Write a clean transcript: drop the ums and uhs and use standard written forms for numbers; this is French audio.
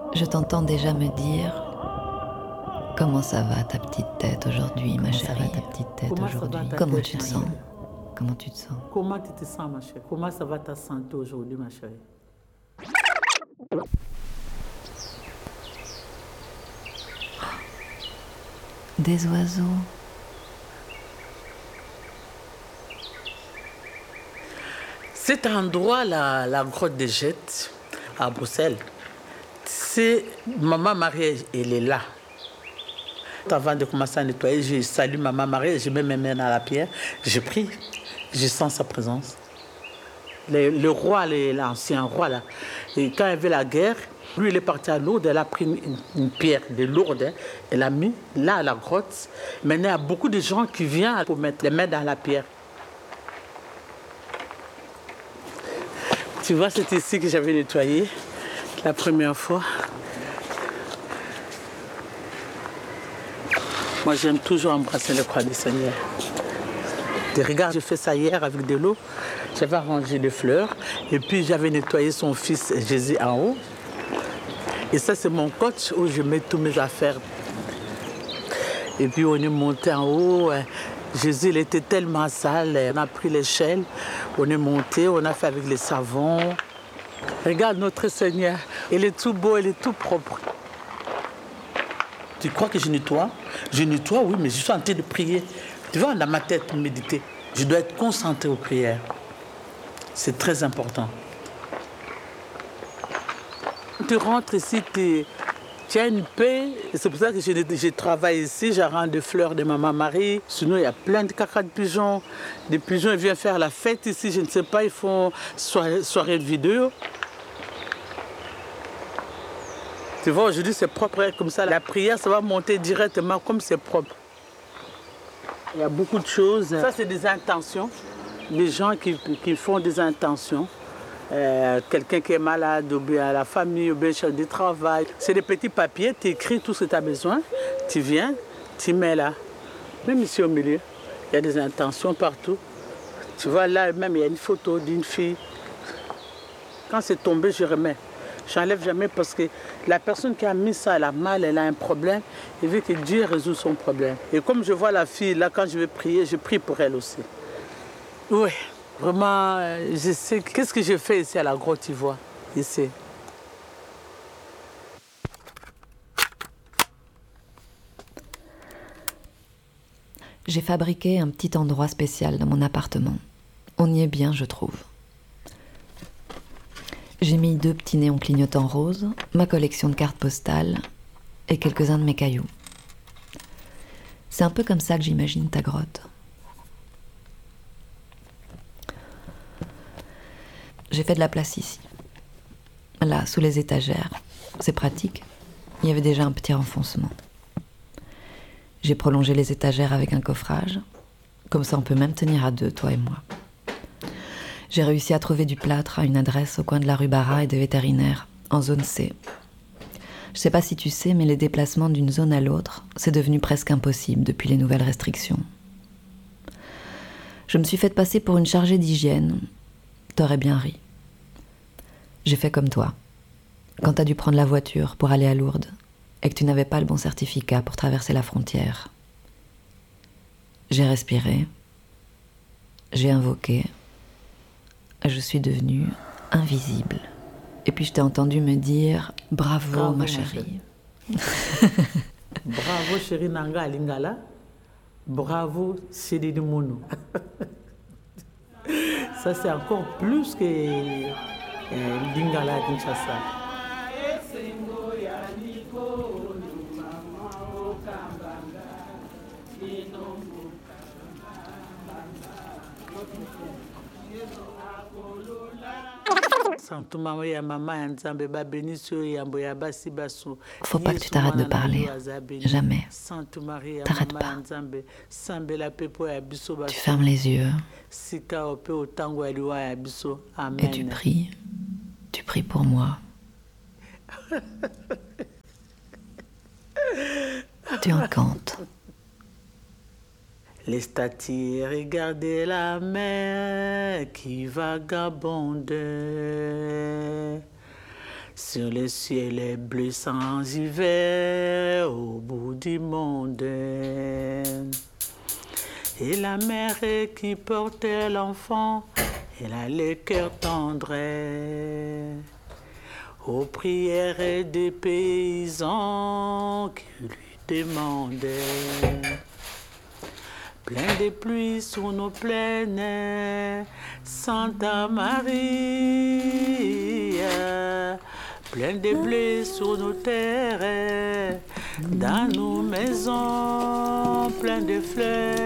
Je t'entends déjà me dire: comment ça va ta petite tête aujourd'hui, ma chérie? Comment tu te sens? Comment tu te sens? Comment tu te sens, ma chérie? Comment ça va ta santé aujourd'hui, ma chérie? Des oiseaux. Cet endroit, la grotte des Jettes, à Bruxelles, c'est Maman Marie, elle est là. Avant de commencer à nettoyer, je salue Maman Marie, je mets mes mains dans la pierre, je prie, je sens sa présence. Le roi, l'ancien roi, là, et quand il y avait la guerre, lui, il est parti à Lourdes, elle a pris une pierre de Lourdes, hein, elle l'a mis là à la grotte. Maintenant, il y a beaucoup de gens qui viennent pour mettre les mains dans la pierre. Tu vois, c'est ici que j'avais nettoyé la première fois. Moi, j'aime toujours embrasser le croix du Seigneur. Regarde, j'ai fait ça hier avec de l'eau. J'avais arrangé des fleurs et puis j'avais nettoyé son fils Jésus en haut. Et ça, c'est mon coach où je mets toutes mes affaires. Et puis on est monté en haut. Jésus, il était tellement sale. On a pris l'échelle, on est monté, on a fait avec les savons. Regarde notre Seigneur, il est tout beau, il est tout propre. Tu crois que je nettoie? Je nettoie, oui, mais je suis en train de prier. Tu vois, dans ma tête, méditer. Je dois être concentré aux prières. C'est très important. Tu rentres ici, tu as une paix. C'est pour ça que je travaille ici. J'arrange des fleurs de Maman Marie. Sinon, il y a plein de caca de pigeons. Des pigeons, ils viennent faire la fête ici. Je ne sais pas, ils font soirée de vidéo. Tu vois, aujourd'hui, c'est propre comme ça. La prière, ça va monter directement comme c'est propre. Il y a beaucoup de choses. Ça, c'est des intentions. Les gens qui font des intentions. Quelqu'un qui est malade, ou bien la famille, ou bien chef de travail. C'est des petits papiers, tu écris tout ce que tu as besoin. Tu viens, tu mets là. Même ici au milieu, il y a des intentions partout. Tu vois, là même, il y a une photo d'une fille. Quand c'est tombé, je remets. J'enlève jamais parce que la personne qui a mis ça, elle a mal, elle a un problème. Elle veut que Dieu résout son problème. Et comme je vois la fille, là, quand je vais prier, je prie pour elle aussi. Oui, vraiment, je sais qu'est-ce que je fais ici à la grotte Ivoire, ici. J'ai fabriqué un petit endroit spécial dans mon appartement. On y est bien, je trouve. J'ai mis 2 petits néons clignotants roses, ma collection de cartes postales et quelques-uns de mes cailloux. C'est un peu comme ça que j'imagine ta grotte. J'ai fait de la place ici. Là, sous les étagères. C'est pratique. Il y avait déjà un petit renfoncement. J'ai prolongé les étagères avec un coffrage. Comme ça, on peut même tenir à 2, toi et moi. J'ai réussi à trouver du plâtre à une adresse au coin de la rue Barra et des vétérinaires, en zone C. Je sais pas si tu sais, mais les déplacements d'une zone à l'autre, c'est devenu presque impossible depuis les nouvelles restrictions. Je me suis faite passer pour une chargée d'hygiène. T'aurais bien ri. J'ai fait comme toi. Quand t'as dû prendre la voiture pour aller à Lourdes et que tu n'avais pas le bon certificat pour traverser la frontière. J'ai respiré. J'ai invoqué. Je suis devenue invisible. Et puis je t'ai entendu me dire « Bravo, ma chérie ». Bravo, chérie Nanga Lingala. Bravo, chérie de Mono. Ça, c'est encore plus que Lingala à Kinshasa. Faut pas que tu t'arrêtes de parler. Jamais. T'arrêtes pas. Tu fermes les yeux. Et tu pries. Tu pries pour moi. Tu incantes. Les statues, regardez la mer qui vagabonde. sur le ciel bleu sans hiver, au bout du monde. Et la mère qui portait l'enfant, elle a le cœur tendre. Aux prières des paysans qui lui demandaient. Plein de pluie sur nos plaines, Santa Maria. Plein de blé sur nos terres, dans nos maisons, plein de fleurs.